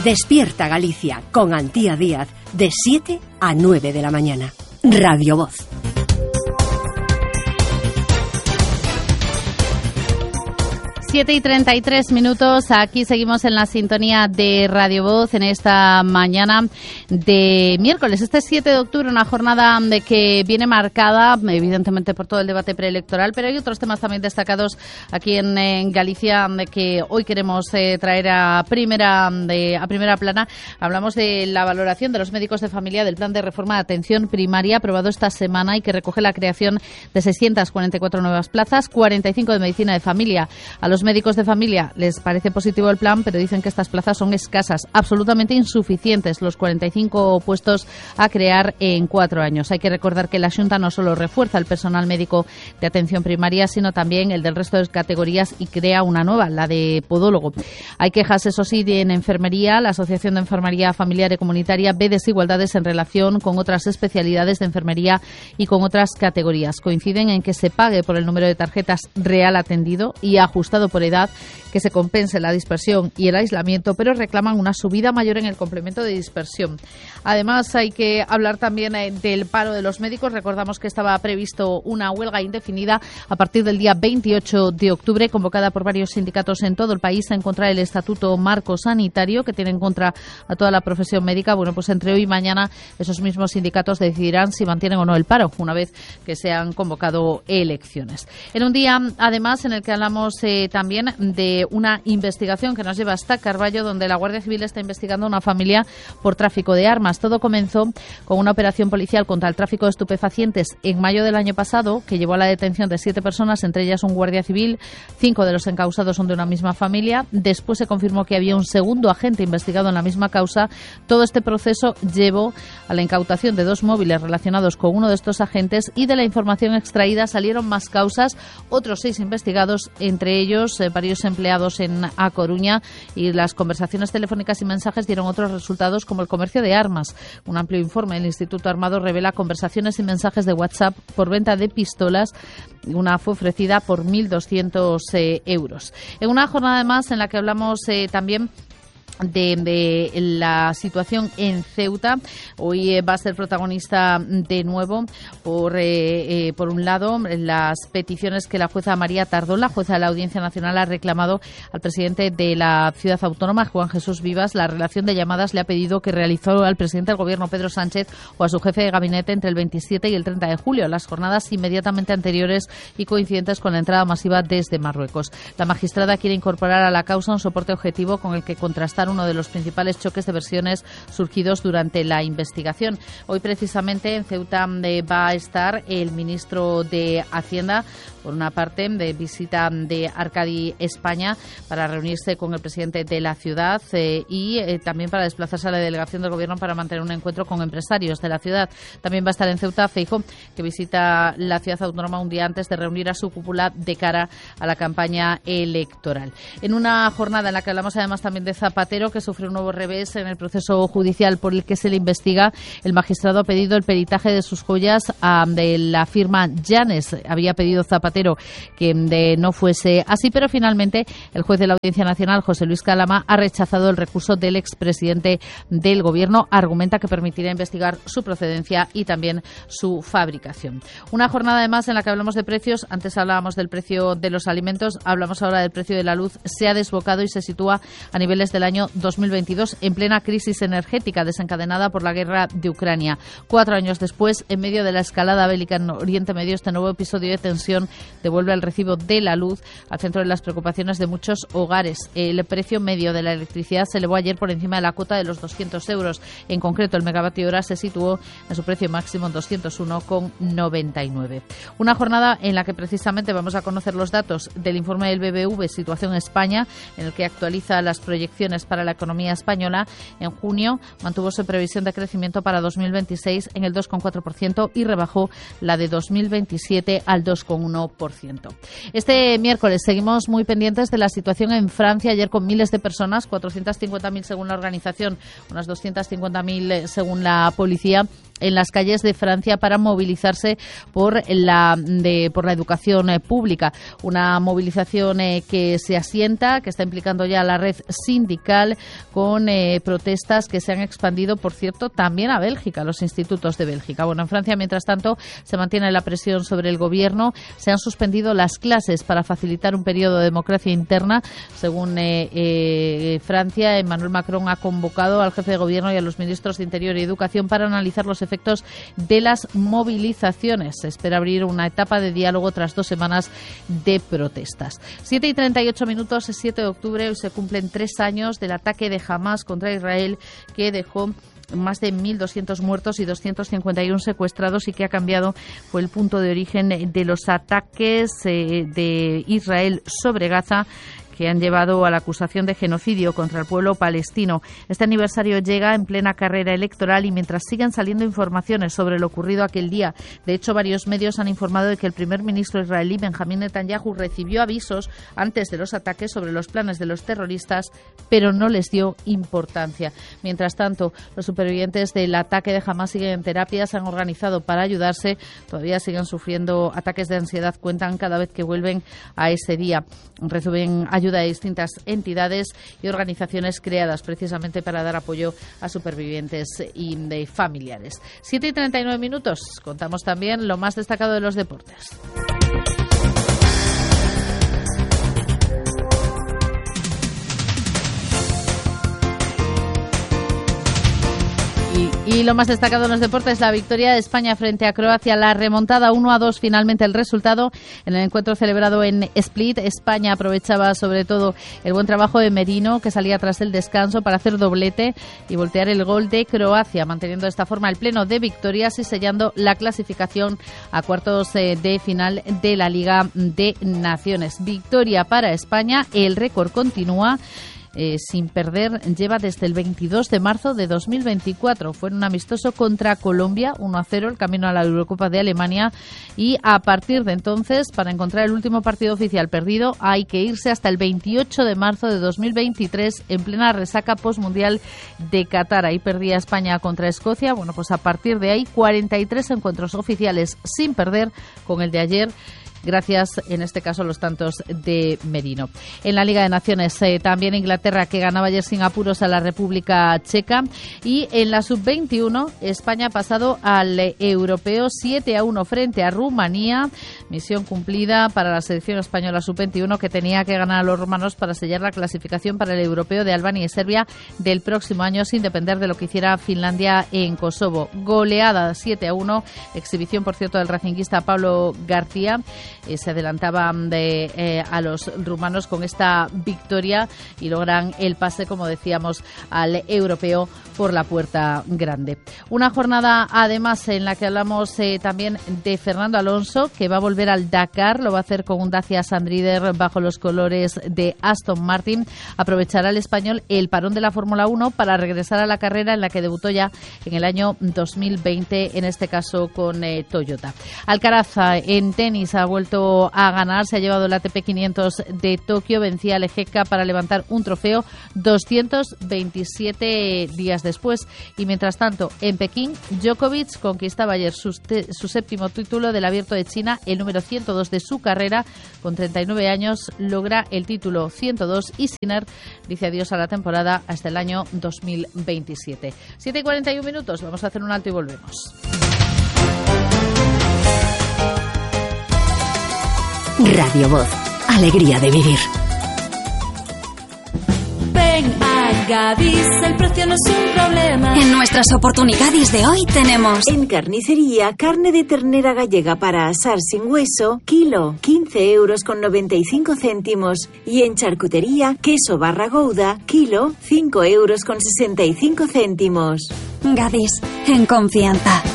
Despierta Galicia con Antía Díaz de 7 a 9 de la mañana. Radio Voz. Siete y 33 minutos, aquí seguimos en la sintonía de Radio Voz en esta mañana de miércoles. Este es 7 de octubre, una jornada de que viene marcada evidentemente por todo el debate preelectoral, pero hay otros temas también destacados aquí en Galicia de que hoy queremos traer a primera plana. Hablamos de la valoración de los médicos de familia del Plan de Reforma de Atención Primaria aprobado esta semana y que recoge la creación de 644 nuevas plazas, 45 de medicina de familia. A los médicos de familia les parece positivo el plan, pero dicen que estas plazas son escasas, absolutamente insuficientes, los 45 puestos a crear en 4 años. Hay que recordar que la Xunta no solo refuerza el personal médico de atención primaria, sino también el del resto de categorías y crea una nueva, la de podólogo. Hay quejas, eso sí, en enfermería. La Asociación de Enfermería Familiar y Comunitaria ve desigualdades en relación con otras especialidades de enfermería y con otras categorías. Coinciden en que se pague por el número de tarjetas real atendido y ajustado por edad, que se compense la dispersión y el aislamiento, pero reclaman una subida mayor en el complemento de dispersión. Además, hay que hablar también del paro de los médicos. Recordamos que estaba previsto una huelga indefinida a partir del día 28 de octubre, convocada por varios sindicatos en todo el país en contra del Estatuto Marco Sanitario, que tiene en contra a toda la profesión médica. Bueno, pues entre hoy y mañana esos mismos sindicatos decidirán si mantienen o no el paro, una vez que se han convocado elecciones. En un día, además, en el que hablamos también de una investigación que nos lleva hasta Carballo, donde la Guardia Civil está investigando a una familia por tráfico de armas. Todo comenzó con una operación policial contra el tráfico de estupefacientes en mayo del año pasado, que llevó a la detención de 7 personas, entre ellas un guardia civil. 5 de los encausados son de una misma familia. Después se confirmó que había un segundo agente investigado en la misma causa. Todo este proceso llevó a la incautación de 2 móviles relacionados con uno de estos agentes, y de la información extraída salieron más causas, otros 6 investigados, entre ellos varios empleados en A Coruña, y las conversaciones telefónicas y mensajes dieron otros resultados, como el comercio de armas. Un amplio informe del Instituto Armado revela conversaciones y mensajes de WhatsApp por venta de pistolas. Una fue ofrecida por 1.200 euros. En una jornada más en la que hablamos también de la situación en Ceuta. Hoy va a ser protagonista de nuevo por un lado las peticiones que la jueza María Tardón, la jueza de la Audiencia Nacional, ha reclamado al presidente de la ciudad autónoma, Juan Jesús Vivas. La relación de llamadas le ha pedido que realizó al presidente del gobierno, Pedro Sánchez, o a su jefe de gabinete entre el 27 y el 30 de julio, las jornadas inmediatamente anteriores y coincidentes con la entrada masiva desde Marruecos. La magistrada quiere incorporar a la causa un soporte objetivo con el que contrastar uno de los principales choques de versiones surgidos durante la investigación. Hoy precisamente en Ceuta va a estar el ministro de Hacienda, por una parte, de visita de Arcadi, España, para reunirse con el presidente de la ciudad y también para desplazarse a la delegación del gobierno para mantener un encuentro con empresarios de la ciudad. También va a estar en Ceuta Feijóo, que visita la ciudad autónoma un día antes de reunir a su cúpula de cara a la campaña electoral. En una jornada en la que hablamos además también de Zapatero, que sufre un nuevo revés en el proceso judicial por el que se le investiga. El magistrado ha pedido el peritaje de sus joyas de la firma Llanes. Había pedido Zapatero que no fuese así, pero finalmente el juez de la Audiencia Nacional, José Luis Calama, ha rechazado el recurso del expresidente del Gobierno. Argumenta que permitirá investigar su procedencia y también su fabricación. Una jornada además en la que hablamos de precios. Antes hablábamos del precio de los alimentos, hablamos ahora del precio de la luz. Se ha desbocado y se sitúa a niveles del año 2022, en plena crisis energética desencadenada por la guerra de Ucrania. 4 años después, en medio de la escalada bélica en Oriente Medio, este nuevo episodio de tensión devuelve el recibo de la luz al centro de las preocupaciones de muchos hogares. El precio medio de la electricidad se elevó ayer por encima de la cota de los 200 euros. En concreto, el megavatio hora se situó en su precio máximo en 201,99. Una jornada en la que precisamente vamos a conocer los datos del informe del BBV Situación España, en el que actualiza las proyecciones para la economía española. En junio mantuvo su previsión de crecimiento para 2026 en el 2,4% y rebajó la de 2027 al 2,1%. Este miércoles seguimos muy pendientes de la situación en Francia. Ayer, con miles de personas, 450.000 según la organización, unas 250.000 según la policía, en las calles de Francia para movilizarse por la educación pública. Una movilización que se asienta, que está implicando ya a la red sindical Portugal, con protestas que se han expandido, por cierto, también a Bélgica, los institutos de Bélgica. Bueno, en Francia, mientras tanto, se mantiene la presión sobre el gobierno. Se han suspendido las clases para facilitar un periodo de democracia interna. Según Francia, Emmanuel Macron ha convocado al jefe de gobierno y a los ministros de Interior y Educación para analizar los efectos de las movilizaciones. Se espera abrir una etapa de diálogo tras 2 semanas de protestas. 7:38 minutos, 7 de octubre, hoy se cumplen 3 años del ataque de Hamás contra Israel, que dejó más de 1.200 muertos y 251 secuestrados, y que ha cambiado, fue el punto de origen de los ataques de Israel sobre Gaza, que han llevado a la acusación de genocidio contra el pueblo palestino. Este aniversario llega en plena carrera electoral y mientras siguen saliendo informaciones sobre lo ocurrido aquel día. De hecho, varios medios han informado de que el primer ministro israelí, Benjamín Netanyahu, recibió avisos antes de los ataques sobre los planes de los terroristas, pero no les dio importancia. Mientras tanto, los supervivientes del ataque de Hamás siguen en terapia, se han organizado para ayudarse, todavía siguen sufriendo ataques de ansiedad, cuentan cada vez que vuelven a ese día. Reciben ayuda de distintas entidades y organizaciones creadas precisamente para dar apoyo a supervivientes y de familiares. 7:39 minutos. Contamos también lo más destacado de los deportes. Y lo más destacado en los deportes, la victoria de España frente a Croacia, la remontada 1-2, finalmente el resultado en el encuentro celebrado en Split. España aprovechaba sobre todo el buen trabajo de Merino, que salía tras el descanso para hacer doblete y voltear el gol de Croacia, manteniendo de esta forma el pleno de victorias y sellando la clasificación a cuartos de final de la Liga de Naciones. Victoria para España, el récord continúa. Sin perder, lleva desde el 22 de marzo de 2024. Fue en un amistoso contra Colombia, 1-0, el camino a la Eurocopa de Alemania, y a partir de entonces, para encontrar el último partido oficial perdido, hay que irse hasta el 28 de marzo de 2023, en plena resaca postmundial de Qatar. Ahí perdía España contra Escocia. Bueno, pues a partir de ahí, 43 encuentros oficiales sin perder, con el de ayer, gracias en este caso a los tantos de Merino. En la Liga de Naciones también Inglaterra, que ganaba ayer sin apuros a la República Checa, y en la sub-21 España ha pasado al europeo 7-1 frente a Rumanía, misión cumplida para la selección española sub-21, que tenía que ganar a los rumanos para sellar la clasificación para el europeo de Albania y Serbia del próximo año, sin depender de lo que hiciera Finlandia en Kosovo. Goleada 7-1, exhibición por cierto del racinguista Pablo García. Se adelantaban a los rumanos con esta victoria y logran el pase, como decíamos, al europeo por la puerta grande. Una jornada además en la que hablamos también de Fernando Alonso, que va a volver al Dakar, lo va a hacer con un Dacia Sandrider bajo los colores de Aston Martin. Aprovechará el español el parón de la Fórmula 1 para regresar a la carrera en la que debutó ya en el año 2020, en este caso con Toyota. Alcaraz en tenis ha vuelto a ganar, se ha llevado el ATP 500 de Tokio, vencía a Lejeka para levantar un trofeo 227 días después. Y mientras tanto, en Pekín, Djokovic conquistaba ayer su séptimo título del Abierto de China, el número 102 de su carrera. Con 39 años logra el título 102 y Sinner dice adiós a la temporada hasta el año 2027. 7:41 minutos, vamos a hacer un alto y volvemos. Radio Voz, alegría de vivir. Ven a Gadis, el precio no es un problema. En nuestras oportunidades de hoy tenemos: en carnicería, carne de ternera gallega para asar sin hueso, kilo, 15,95 €. Y en charcutería, queso barra Gouda, kilo, 5,65 €. Gadis, en confianza.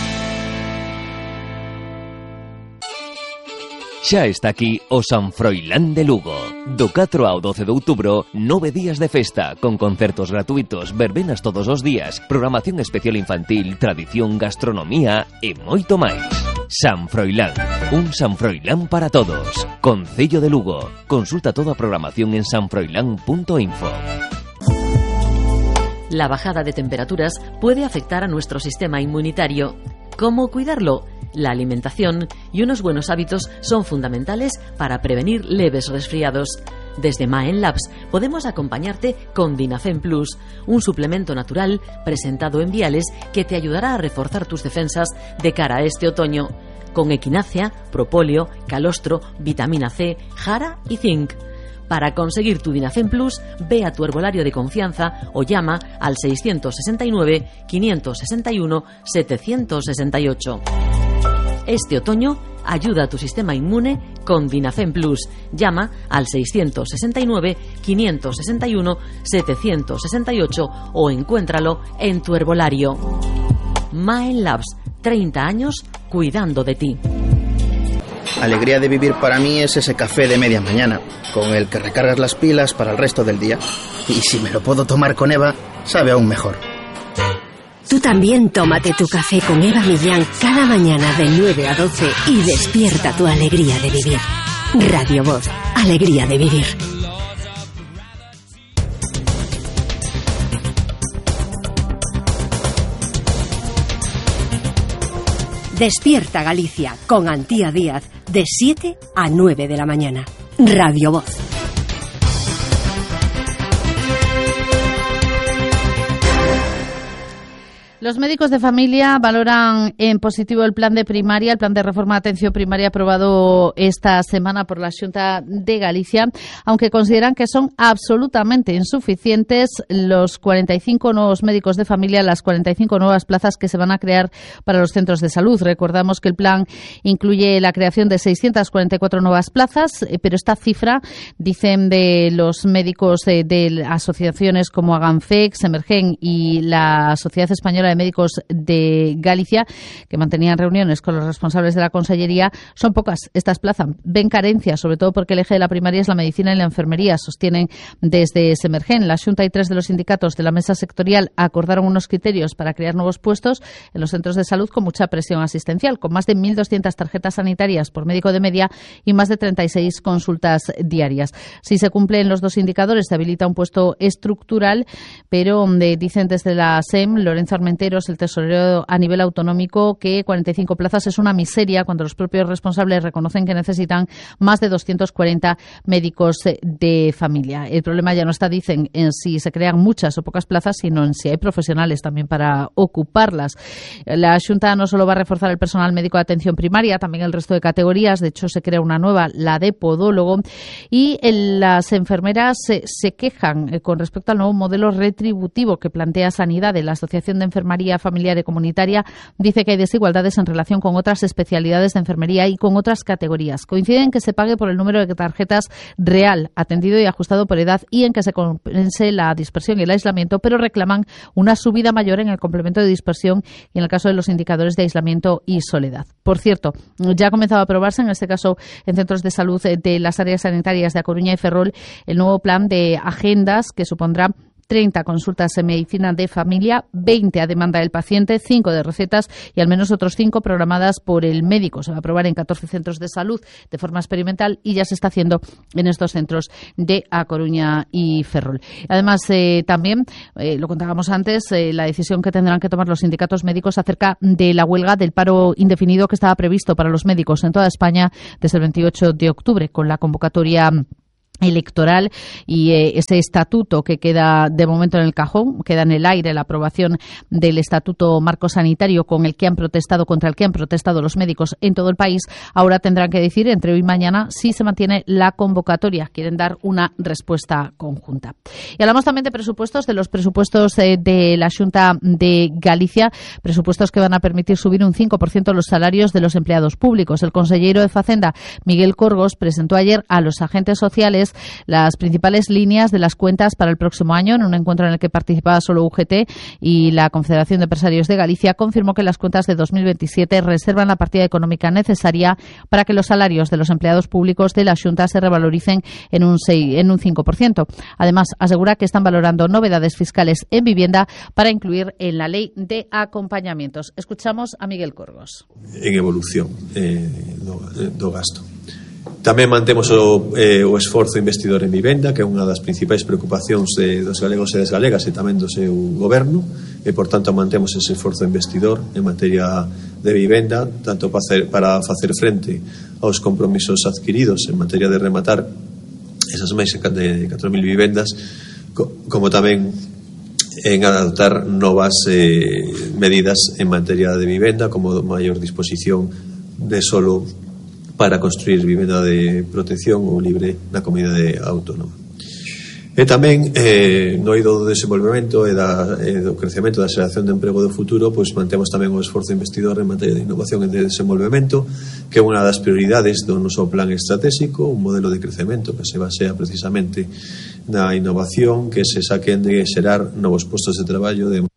Xa está aquí o San Froilán de Lugo. Do 4 ao 12 de outubro, 9 días de festa, con concertos gratuitos, verbenas todos os días, programación especial infantil, tradición, gastronomía e moito máis. San Froilán, un San Froilán para todos. Concello de Lugo. Consulta toda a programación en sanfroilán.info. La bajada de temperaturas puede afectar a nuestro sistema inmunitario. ¿Cómo cuidarlo? La alimentación y unos buenos hábitos son fundamentales para prevenir leves resfriados. Desde Maen Labs podemos acompañarte con Dinafen Plus, un suplemento natural presentado en viales que te ayudará a reforzar tus defensas de cara a este otoño, con equinacia, propóleo, calostro, vitamina C, jara y zinc. Para conseguir tu Dinafen Plus, ve a tu herbolario de confianza o llama al 669 561 768. Este otoño, ayuda a tu sistema inmune con Dinafen Plus. Llama al 669 561 768 o encuéntralo en tu herbolario. Maen Labs, 30 años cuidando de ti. Alegría de vivir para mí es ese café de media mañana, con el que recargas las pilas para el resto del día. Y si me lo puedo tomar con Eva, sabe aún mejor. Tú también tómate tu café con Eva Millán cada mañana de 9 a 12 y despierta tu alegría de vivir. Radio Voz, alegría de vivir. Despierta Galicia con Antía Díaz de 7 a 9 de la mañana. Radio Voz. Los médicos de familia valoran en positivo el plan de primaria, el plan de reforma de atención primaria aprobado esta semana por la Xunta de Galicia, aunque consideran que son absolutamente insuficientes los 45 nuevos médicos de familia, las 45 nuevas plazas que se van a crear para los centros de salud. Recordamos que el plan incluye la creación de 644 nuevas plazas, pero esta cifra, dicen de los médicos de asociaciones como Aganfex, Emergen y la Sociedad Española de Médicos de Galicia, que mantenían reuniones con los responsables de la Consellería, son pocas estas plazas. Ven carencias, sobre todo porque el eje de la primaria es la medicina y la enfermería. Sostienen desde Semergen. La Xunta y 3 de los sindicatos de la mesa sectorial acordaron unos criterios para crear nuevos puestos en los centros de salud con mucha presión asistencial, con más de 1.200 tarjetas sanitarias por médico de media y más de 36 consultas diarias. Si se cumplen los dos indicadores, se habilita un puesto estructural, pero dicen desde la SEM, Lorenzo Armenteros, el tesorero a nivel autonómico, que 45 plazas es una miseria cuando los propios responsables reconocen que necesitan más de 240 médicos de familia. El problema ya no está, dicen, en si se crean muchas o pocas plazas, sino en si hay profesionales también para ocuparlas. La Xunta no solo va a reforzar el personal médico de atención primaria, también el resto de categorías. De hecho, se crea una nueva, la de podólogo, y las enfermeras se quejan con respecto al nuevo modelo retributivo que plantea Sanidad. De la Asociación de Enfermería Familiar y Comunitaria dice que hay desigualdades en relación con otras especialidades de enfermería y con otras categorías. Coinciden en que se pague por el número de tarjetas real, atendido y ajustado por edad, y en que se compense la dispersión y el aislamiento, pero reclaman una subida mayor en el complemento de dispersión y en el caso de los indicadores de aislamiento y soledad. Por cierto, ya ha comenzado a aprobarse, en este caso en centros de salud de las áreas sanitarias de A Coruña y Ferrol, el nuevo plan de agendas que supondrá 30 consultas en medicina de familia, 20 a demanda del paciente, 5 de recetas y al menos otros 5 programadas por el médico. Se va a aprobar en 14 centros de salud de forma experimental y ya se está haciendo en estos centros de A Coruña y Ferrol. Además, también, lo contábamos antes, la decisión que tendrán que tomar los sindicatos médicos acerca de la huelga del paro indefinido que estaba previsto para los médicos en toda España desde el 28 de octubre, con la convocatoria electoral y ese estatuto que queda de momento en el cajón, queda en el aire la aprobación del estatuto marco sanitario contra el que han protestado los médicos en todo el país. Ahora tendrán que decir entre hoy y mañana si se mantiene la convocatoria. Quieren dar una respuesta conjunta. Y hablamos también de presupuestos, de los presupuestos de la Xunta de Galicia, presupuestos que van a permitir subir un 5% los salarios de los empleados públicos. El consellero de Facenda, Miguel Corgos, presentó ayer a los agentes sociales las principales líneas de las cuentas para el próximo año. En un encuentro en el que participaba solo UGT y la Confederación de Empresarios de Galicia, confirmó que las cuentas de 2027 reservan la partida económica necesaria para que los salarios de los empleados públicos de la Xunta se revaloricen en un 5%. Además, asegura que están valorando novedades fiscales en vivienda para incluir en la ley de acompañamientos. Escuchamos a Miguel Corgos. En evolución do gasto. Tamén mantemos o esforzo investidor en vivenda, que é unha das principais preocupacións dos galegos e das galegas e tamén do seu goberno, e por tanto mantemos ese esforzo investidor en materia de vivenda, tanto para facer frente aos compromisos adquiridos en materia de rematar esas máis de 4.000 vivendas, como tamén en adoptar novas medidas en materia de vivenda, como maior disposición de solo para construir vivenda de protección ou libre na comunidade autónoma. E tamén no eido do desenvolvemento e do crecemento da xeración de emprego do futuro, pois mantemos tamén o esforzo investidor en materia de innovación e de desenvolvemento, que é unha das prioridades do noso plan estratégico, un modelo de crecemento que se basea precisamente na innovación, que se saquen de xerar novos postos de traballo de...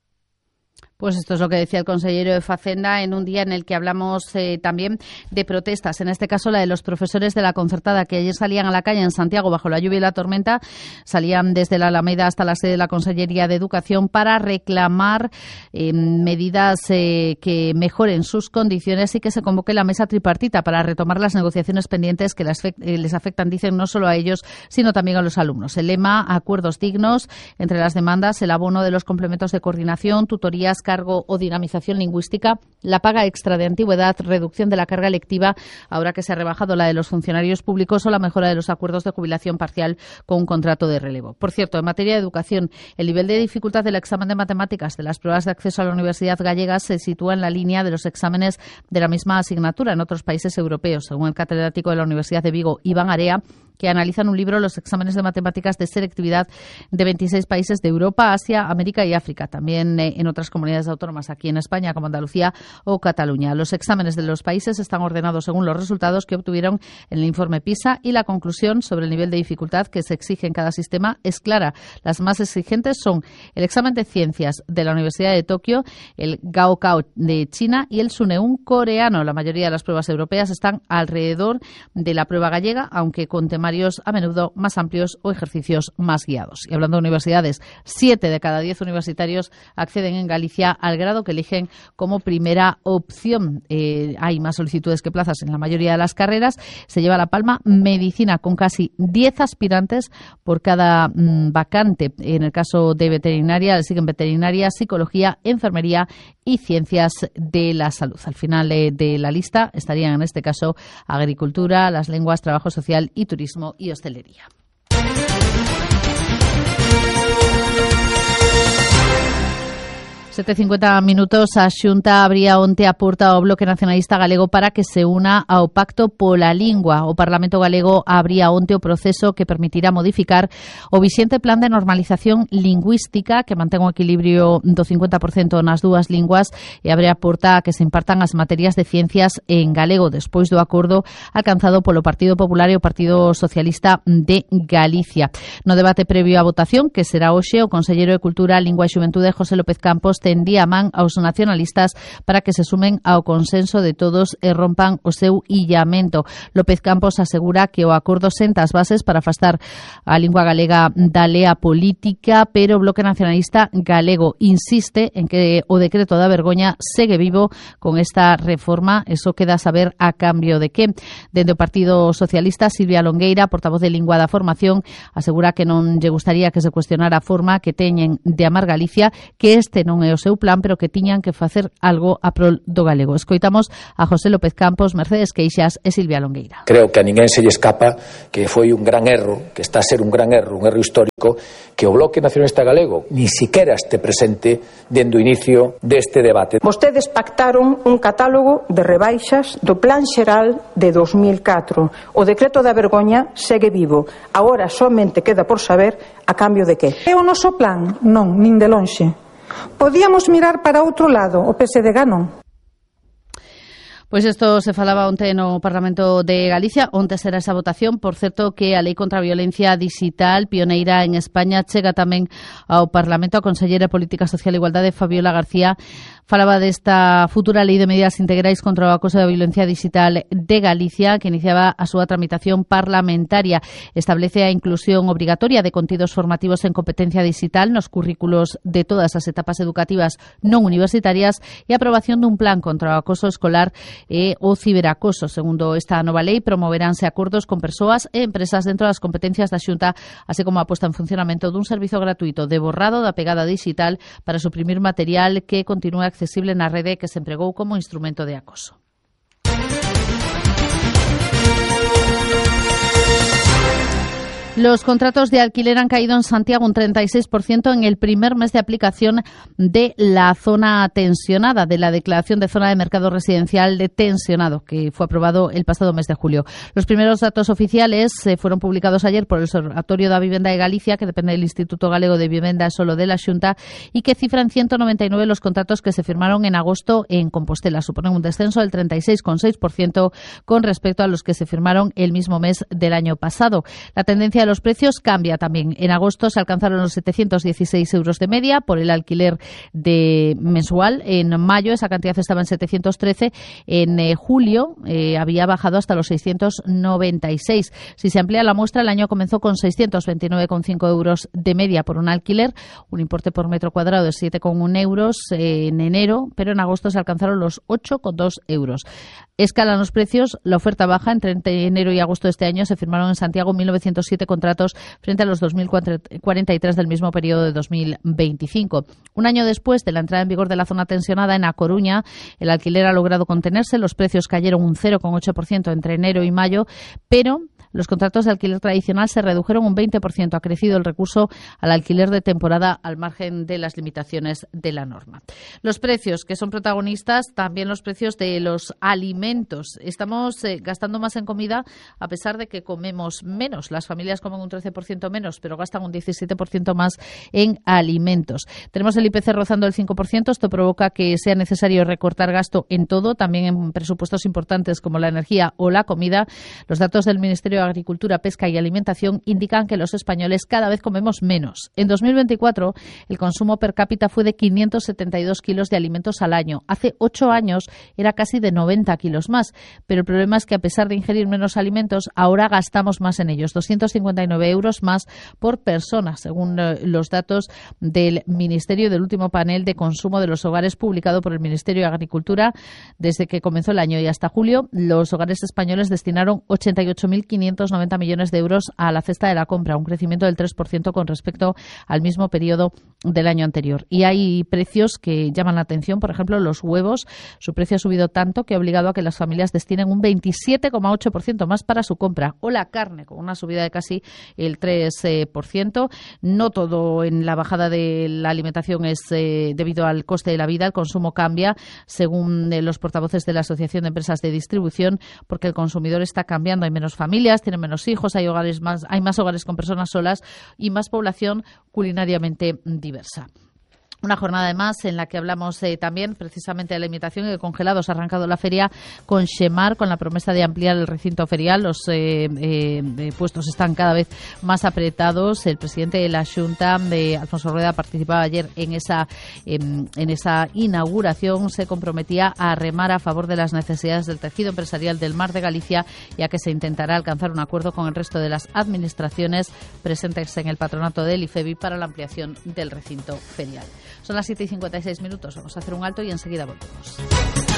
Pues esto es lo que decía el consejero de Facenda en un día en el que hablamos también de protestas, en este caso la de los profesores de la concertada, que ayer salían a la calle en Santiago bajo la lluvia y la tormenta, salían desde la Alameda hasta la sede de la Consellería de Educación para reclamar medidas que mejoren sus condiciones y que se convoque la mesa tripartita para retomar las negociaciones pendientes que les afectan, dicen, no solo a ellos, sino también a los alumnos. El lema, acuerdos dignos, entre las demandas, el abono de los complementos de coordinación, tutorías, cargo o dinamización lingüística, la paga extra de antigüedad, reducción de la carga lectiva, ahora que se ha rebajado la de los funcionarios públicos, o la mejora de los acuerdos de jubilación parcial con un contrato de relevo. Por cierto, en materia de educación, el nivel de dificultad del examen de matemáticas de las pruebas de acceso a la Universidad Gallega se sitúa en la línea de los exámenes de la misma asignatura en otros países europeos, según el catedrático de la Universidad de Vigo, Iván Area, que analizan un libro, los exámenes de matemáticas de selectividad de 26 países de Europa, Asia, América y África, también en otras comunidades autónomas aquí en España, como Andalucía o Cataluña. Los exámenes de los países están ordenados según los resultados que obtuvieron en el informe PISA, y la conclusión sobre el nivel de dificultad que se exige en cada sistema es clara. Las más exigentes son el examen de ciencias de la Universidad de Tokio, el Gaokao de China y el Suneun coreano. La mayoría de las pruebas europeas están alrededor de la prueba gallega, aunque con temarios a menudo más amplios o ejercicios más guiados. Y hablando de universidades, 7 de cada 10 universitarios acceden en Galicia al grado que eligen como primera opción. Hay más solicitudes que plazas en la mayoría de las carreras. Se lleva la palma medicina, con casi 10 aspirantes por cada vacante. En el caso de veterinaria, le siguen veterinaria, psicología, enfermería y ciencias de la salud. Al final de la lista estarían, en este caso, agricultura, las lenguas, trabajo social y turismo y hostelería. 7:50 minutos. A Xunta abría onte a porta ao Bloque Nacionalista Galego para que se una ao Pacto pola Lingua. O Parlamento Galego abría onte o proceso que permitirá modificar o vixente plan de normalización lingüística que mantén o equilibrio do 50% nas dúas linguas e abre a porta a que se impartan as materias de ciencias en galego despois do acordo alcanzado polo Partido Popular e o Partido Socialista de Galicia. No debate previo á votación, que será hoxe, o conselleiro de Cultura, Lingua e Xuventude, José López Campos, tendía a man aos nacionalistas para que se sumen ao consenso de todos e rompan o seu illamento. López Campos asegura que o acordo senta as bases para afastar a lingua galega da lea política, pero o Bloque Nacionalista Galego insiste en que o decreto da vergoña segue vivo con esta reforma. Eso queda a saber a cambio de que. Dende o Partido Socialista, Silvia Longueira, portavoz de Lingua da Formación, asegura que non lle gustaría que se cuestionara a forma que teñen de amar Galicia, que este non é o seu plan, pero que tiñan que facer algo a prol do galego. Escoitamos a José López Campos, Mercedes Queixas e Silvia Longueira. Creo que a ninguén se lle escapa que foi un gran erro, que está a ser un gran erro, un erro histórico, que o Bloque Nacionalista Galego ni siquiera este presente dende o inicio deste debate. Vostedes pactaron un catálogo de rebaixas do Plan Xeral de 2004. O decreto da vergoña segue vivo. Agora somente queda por saber a cambio de que. É o noso plan? Non, nin de lonxe. Podíamos mirar para outro lado, o PSDG non. Pois isto se falaba onte no Parlamento de Galicia. Onte será esa votación. Por certo, que a Lei contra a Violencia Digital, pioneira en España, chega tamén ao Parlamento. A conselleira de Política Social e Igualdade, Fabiola García, falaba desta futura Lei de Medidas Integrais contra o acoso e a violencia digital de Galicia, que iniciaba a súa tramitación parlamentaria. Establece a inclusión obrigatoria de contidos formativos en competencia digital nos currículos de todas as etapas educativas non universitarias e a aprobación dun plan contra o acoso escolar e o ciberacoso. Segundo esta nova lei, promoveránse acordos con persoas e empresas dentro das competencias da Xunta, así como a posta en funcionamento dun servizo gratuito de borrado da pegada digital para suprimir material que continúe accesible na rede que se empregou como instrumento de acoso. Los contratos de alquiler han caído en Santiago un 36% en el primer mes de aplicación de la zona tensionada, de la declaración de zona de mercado residencial de tensionado, que fue aprobado el pasado mes de julio. Los primeros datos oficiales fueron publicados ayer por el Observatorio da Vivienda de Galicia, que depende del Instituto Galego de Vivienda solo de la Xunta, y que cifran 199 los contratos que se firmaron en agosto en Compostela. Suponen un descenso del 36,6% con respecto a los que se firmaron el mismo mes del año pasado. La tendencia de los precios cambia también. En agosto se alcanzaron los 716 euros de media por el alquiler de mensual. En mayo esa cantidad estaba en 713. En julio había bajado hasta los 696. Si se amplía la muestra, el año comenzó con 629,5 euros de media por un alquiler, un importe por metro cuadrado de 7,1 euros en enero, pero en agosto se alcanzaron los 8,2 euros. Escalan los precios, la oferta baja. Entre enero y agosto de este año se firmaron en Santiago 1.907 contratos frente a los 2.043 del mismo periodo de 2025. Un año después de la entrada en vigor de la zona tensionada, en A Coruña, el alquiler ha logrado contenerse. Los precios cayeron un 0,8% entre enero y mayo, pero los contratos de alquiler tradicional se redujeron un 20%. Ha crecido el recurso al alquiler de temporada al margen de las limitaciones de la norma. Los precios que son protagonistas, también los precios de los alimentos. Estamos gastando más en comida a pesar de que comemos menos. Las familias comen un 13% menos, pero gastan un 17% más en alimentos. Tenemos el IPC rozando el 5%. Esto provoca que sea necesario recortar gasto en todo, también en presupuestos importantes como la energía o la comida. Los datos del Ministerio de Agricultura, Pesca y Alimentación indican que los españoles cada vez comemos menos. En 2024, el consumo per cápita fue de 572 kilos de alimentos al año. Hace 8 años era casi de 90 kilos más. Pero el problema es que a pesar de ingerir menos alimentos, ahora gastamos más en ellos. 259 euros más por persona, según los datos del Ministerio del último panel de consumo de los hogares publicado por el Ministerio de Agricultura. Desde que comenzó el año y hasta julio, los hogares españoles destinaron 88.590 millones de euros a la cesta de la compra, un crecimiento del 3% con respecto al mismo periodo del año anterior. Y hay precios que llaman la atención, por ejemplo, los huevos. Su precio ha subido tanto que ha obligado a que las familias destinen un 27,8% más para su compra. O la carne, con una subida de casi el 3%. No todo en la bajada de la alimentación es debido al coste de la vida. El consumo cambia, según los portavoces de la Asociación de Empresas de Distribución, porque el consumidor está cambiando. Hay menos familias, tienen menos hijos, hay más hogares con personas solas y más población culinariamente diversa. Una jornada además en la que hablamos también precisamente de la alimentación y de congelados. Ha arrancado la feria con Xemar, con la promesa de ampliar el recinto ferial. Los puestos están cada vez más apretados. El presidente de la Xunta, Alfonso Rueda, participaba ayer en esa inauguración. Se comprometía a remar a favor de las necesidades del tejido empresarial del Mar de Galicia, ya que se intentará alcanzar un acuerdo con el resto de las administraciones presentes en el patronato del IFEBI para la ampliación del recinto ferial. Son las 7:56. Vamos a hacer un alto y enseguida volvemos.